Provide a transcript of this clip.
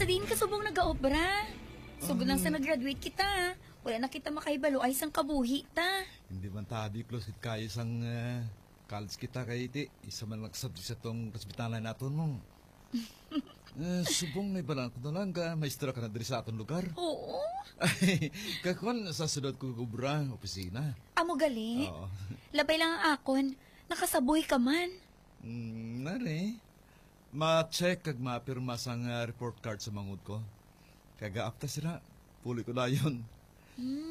sa din ka subong nagaobra. Sugod lang sa nag-graduate kita. Wala na kita makahibalo ay isang kabuhi ta. Hindi man tabi close it kayo isang college kita kay iti. Isa man nagsabdi sa tong hospitalan natin mo. Subong na ibalang ko na lang ka. Maestra ka na diri sa atong lugar. Oo. Ay, kakuan sa sunod ko kubra, opisina. Amo gali. Oo. Labay lang ang akon. Nakasabuhi ka man. Nari. Ma-check kag ma-pirma sang report card sa mangod ko. Kaga apta sila. Puli ko na yun.